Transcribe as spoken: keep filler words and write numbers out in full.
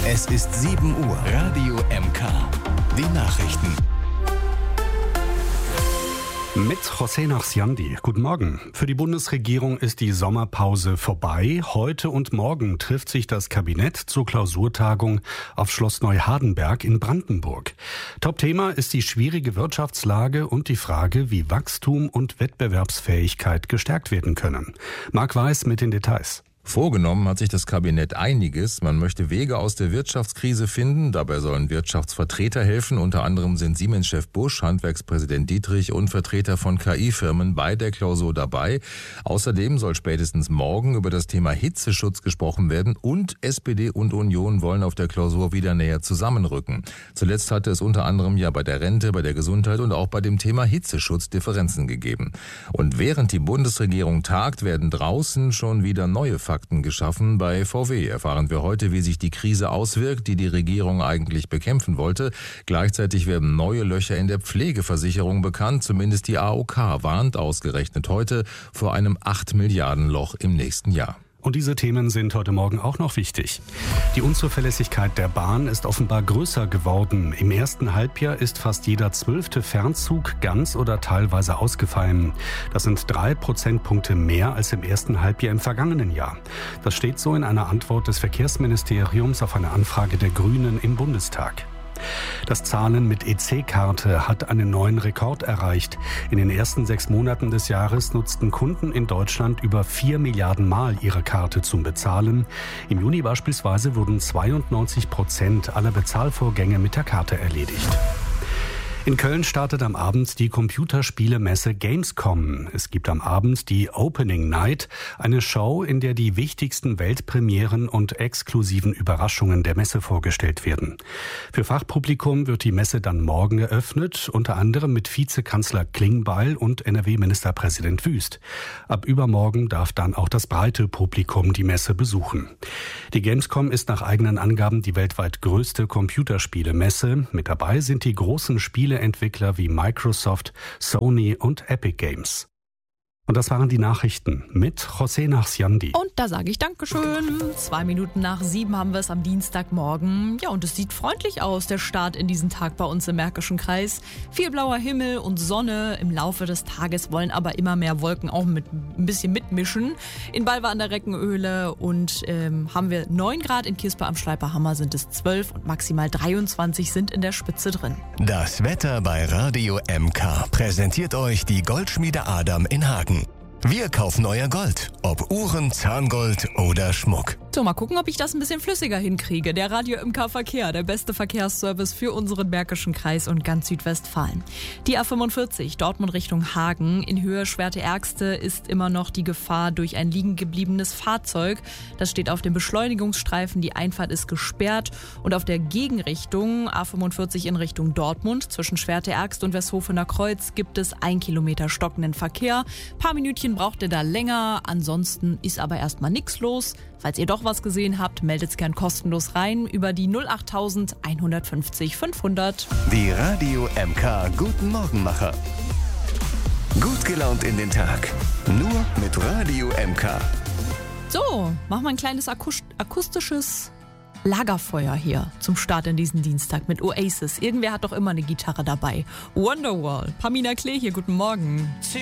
Es ist sieben Uhr. Radio M K. Die Nachrichten. Mit José Nachsiandi. Guten Morgen. Für die Bundesregierung ist die Sommerpause vorbei. Heute und morgen trifft sich das Kabinett zur Klausurtagung auf Schloss Neuhardenberg in Brandenburg. Topthema ist die schwierige Wirtschaftslage und die Frage, wie Wachstum und Wettbewerbsfähigkeit gestärkt werden können. Marc Weiß mit den Details. Vorgenommen hat sich das Kabinett einiges. Man möchte Wege aus der Wirtschaftskrise finden. Dabei sollen Wirtschaftsvertreter helfen. Unter anderem sind Siemens-Chef Busch, Handwerkspräsident Dietrich und Vertreter von K I-Firmen bei der Klausur dabei. Außerdem soll spätestens morgen über das Thema Hitzeschutz gesprochen werden. Und S P D und Union wollen auf der Klausur wieder näher zusammenrücken. Zuletzt hatte es unter anderem ja bei der Rente, bei der Gesundheit und auch bei dem Thema Hitzeschutz Differenzen gegeben. Und während die Bundesregierung tagt, werden draußen schon wieder neue Fakten geschaffen. Bei V W erfahren wir heute, wie sich die Krise auswirkt, die die Regierung eigentlich bekämpfen wollte. Gleichzeitig werden neue Löcher in der Pflegeversicherung bekannt. Zumindest die A O K warnt ausgerechnet heute vor einem acht Milliarden Loch im nächsten Jahr. Und diese Themen sind heute Morgen auch noch wichtig. Die Unzuverlässigkeit der Bahn ist offenbar größer geworden. Im ersten Halbjahr ist fast jeder zwölfte Fernzug ganz oder teilweise ausgefallen. Das sind drei Prozentpunkte mehr als im ersten Halbjahr im vergangenen Jahr. Das steht so in einer Antwort des Verkehrsministeriums auf eine Anfrage der Grünen im Bundestag. Das Zahlen mit E C-Karte hat einen neuen Rekord erreicht. In den ersten sechs Monaten des Jahres nutzten Kunden in Deutschland über vier Milliarden Mal ihre Karte zum Bezahlen. Im Juni beispielsweise wurden zweiundneunzig Prozent aller Bezahlvorgänge mit der Karte erledigt. In Köln startet am Abend die Computerspielemesse Gamescom. Es gibt am Abend die Opening Night, eine Show, in der die wichtigsten Weltpremieren und exklusiven Überraschungen der Messe vorgestellt werden. Für Fachpublikum wird die Messe dann morgen eröffnet, unter anderem mit Vizekanzler Klingbeil und N R W-Ministerpräsident Wüst. Ab übermorgen darf dann auch das breite Publikum die Messe besuchen. Die Gamescom ist nach eigenen Angaben die weltweit größte Computerspielemesse. Mit dabei sind die großen Spiele Entwickler wie Microsoft, Sony und Epic Games. Und das waren die Nachrichten mit José Nachsiandi. Und da sage ich Dankeschön. Zwei Minuten nach sieben haben wir es am Dienstagmorgen. Ja, und es sieht freundlich aus, der Start in diesen Tag bei uns im Märkischen Kreis. Viel blauer Himmel und Sonne. Im Laufe des Tages wollen aber immer mehr Wolken auch mit ein bisschen mitmischen. In Balve an der Reckenöhle und ähm, haben wir neun Grad. In Kirspe am Schleiperhammer sind es zwölf und maximal dreiundzwanzig sind in der Spitze drin. Das Wetter bei Radio M K präsentiert euch die Goldschmiede Adam in Hagen. Wir kaufen euer Gold, ob Uhren, Zahngold oder Schmuck. So, mal gucken, ob ich das ein bisschen flüssiger hinkriege. Der Radio M K Verkehr, der beste Verkehrsservice für unseren Märkischen Kreis und ganz Südwestfalen. Die A fünfundvierzig, Dortmund Richtung Hagen. In Höhe Schwerte-Ärgste ist immer noch die Gefahr durch ein liegen gebliebenes Fahrzeug. Das steht auf dem Beschleunigungsstreifen, die Einfahrt ist gesperrt. Und auf der Gegenrichtung, A fünfundvierzig in Richtung Dortmund, zwischen Schwerte-Ärgste und Westhofener Kreuz, gibt es ein Kilometer stockenden Verkehr. Ein paar Minütchen braucht ihr da länger, ansonsten ist aber erstmal nichts los. Falls ihr doch was gesehen habt, meldet's gern kostenlos rein über die null acht eins fünfzig fünfhundert. Die Radio M K Guten Morgenmacher. Gut gelaunt in den Tag. Nur mit Radio M K. So, machen wir ein kleines akust- akustisches Lagerfeuer hier zum Start in diesen Dienstag mit Oasis. Irgendwer hat doch immer eine Gitarre dabei. Wonderwall. Pamina Klee hier, guten Morgen.